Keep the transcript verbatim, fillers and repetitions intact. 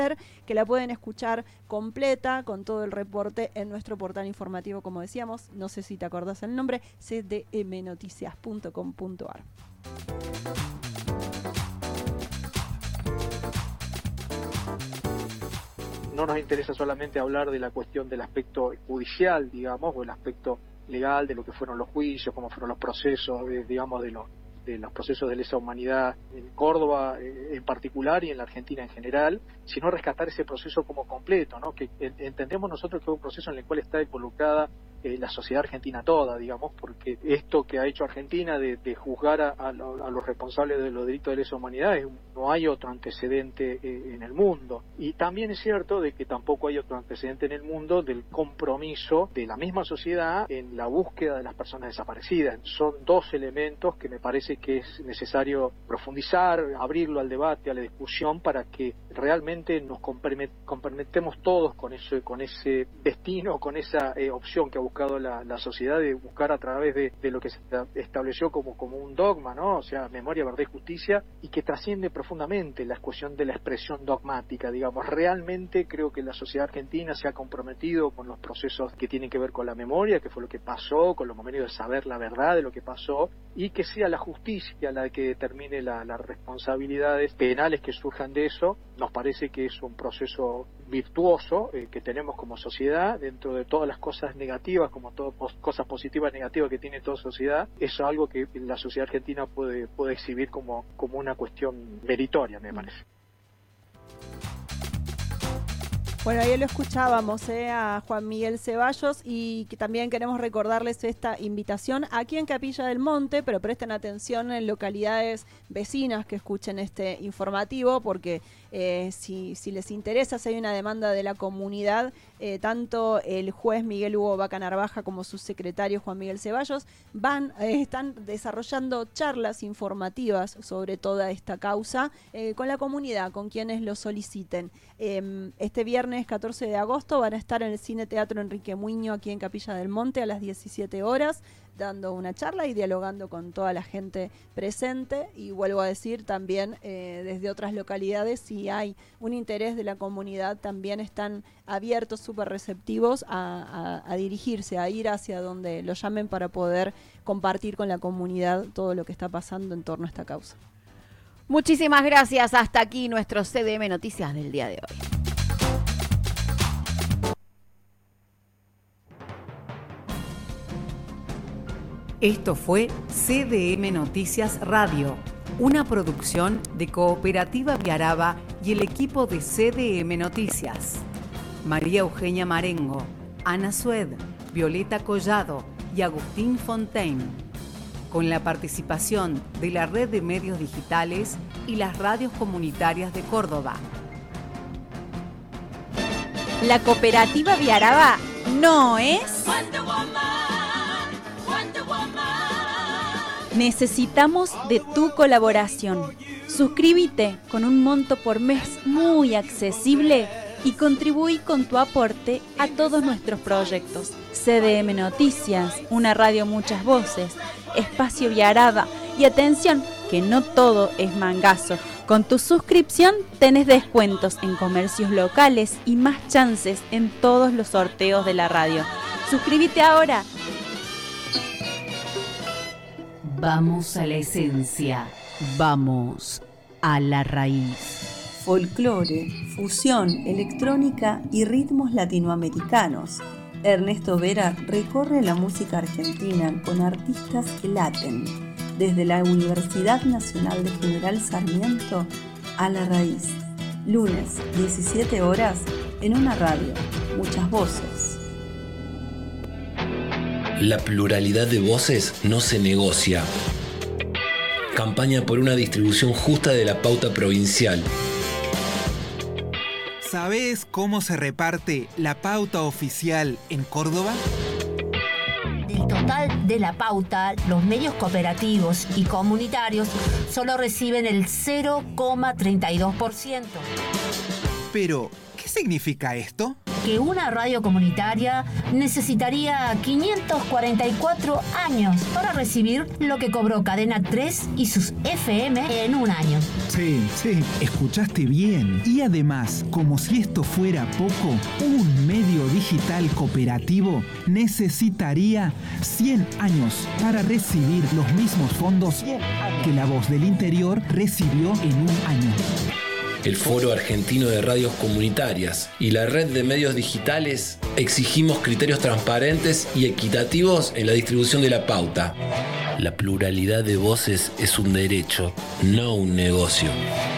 que la pueden escuchar completa con todo el reporte en nuestro portal informativo, como decíamos, no sé si te acordás el nombre, c d m noticias punto com punto a r. No nos interesa solamente hablar de la cuestión del aspecto judicial, digamos, o el aspecto legal de lo que fueron los juicios, cómo fueron los procesos, de, digamos, de los de los procesos de lesa humanidad en Córdoba eh, en particular y en la Argentina en general, sino rescatar ese proceso como completo, ¿no? Que en, entendemos nosotros que es un proceso en el cual está involucrada eh, la sociedad argentina toda, digamos, porque esto que ha hecho Argentina de, de juzgar a, a, lo, a los responsables de los delitos de lesa humanidad, es, no hay otro antecedente eh, en el mundo. Y también es cierto de que tampoco hay otro antecedente en el mundo del compromiso de la misma sociedad en la búsqueda de las personas desaparecidas. Son dos elementos que me parece que es necesario profundizar, abrirlo al debate, a la discusión, para que realmente nos comprometemos todos con ese, con ese destino, con esa eh, opción que ha buscado la, la sociedad de buscar a través de, de lo que se estableció como, como un dogma, ¿no? O sea, memoria, verdad y justicia, y que trasciende profundamente la cuestión de la expresión dogmática, digamos. Realmente creo que la sociedad argentina se ha comprometido con los procesos que tienen que ver con la memoria, que fue lo que pasó, con los momentos de saber la verdad de lo que pasó, y que sea la justicia la que determine la, las responsabilidades penales que surjan de eso. Nos parece que es un proceso virtuoso eh, que tenemos como sociedad, dentro de todas las cosas negativas, como todas cosas positivas y negativas que tiene toda sociedad. Eso es algo que la sociedad argentina puede, puede exhibir como, como una cuestión meritoria, me parece. Bueno, ahí lo escuchábamos eh, a Juan Miguel Ceballos, y que también queremos recordarles esta invitación aquí en Capilla del Monte, pero presten atención en localidades vecinas que escuchen este informativo, porque eh, si, si les interesa, si hay una demanda de la comunidad, eh, tanto el juez Miguel Hugo Vaca Narvaja como su secretario Juan Miguel Ceballos van, eh, están desarrollando charlas informativas sobre toda esta causa eh, con la comunidad, con quienes lo soliciten. Eh, este viernes catorce de agosto van a estar en el Cine Teatro Enrique Muño aquí en Capilla del Monte a las diecisiete horas, dando una charla y dialogando con toda la gente presente. Y vuelvo a decir también eh, desde otras localidades, si hay un interés de la comunidad, también están abiertos, súper receptivos a, a, a dirigirse, a ir hacia donde lo llamen para poder compartir con la comunidad todo lo que está pasando en torno a esta causa. Muchísimas gracias. Hasta aquí nuestro C D M Noticias del día de hoy. Esto fue C D M Noticias Radio, una producción de Cooperativa Viaraba y el equipo de C D M Noticias. María Eugenia Marengo, Ana Sued, Violeta Collado y Agustín Fontaine. Con la participación de la Red de Medios Digitales y las radios comunitarias de Córdoba. La Cooperativa Viaraba no es... Necesitamos de tu colaboración. Suscríbete con un monto por mes muy accesible y contribuí con tu aporte a todos nuestros proyectos. C D M Noticias, una radio muchas voces, Espacio Viaraba y atención, que no todo es mangazo. Con tu suscripción tenés descuentos en comercios locales y más chances en todos los sorteos de la radio. Suscríbete ahora. Vamos a la esencia, vamos a la raíz. Folclore, fusión, electrónica y ritmos latinoamericanos. Ernesto Vera recorre la música argentina con artistas que laten, desde la Universidad Nacional de General Sarmiento a la raíz. Lunes, diecisiete horas, en una radio, muchas voces. La pluralidad de voces no se negocia. Campaña por una distribución justa de la pauta provincial. ¿Sabés cómo se reparte la pauta oficial en Córdoba? Del total de la pauta, los medios cooperativos y comunitarios solo reciben el cero coma treinta y dos por ciento. Pero, ¿qué significa esto? que una radio comunitaria necesitaría quinientos cuarenta y cuatro años para recibir lo que cobró Cadena tres y sus F M en un año. Sí, sí, escuchaste bien. Y además, como si esto fuera poco, un medio digital cooperativo necesitaría cien años para recibir los mismos fondos que La Voz del Interior recibió en un año. El Foro Argentino de Radios Comunitarias y la Red de Medios Digitales exigimos criterios transparentes y equitativos en la distribución de la pauta. La pluralidad de voces es un derecho, no un negocio.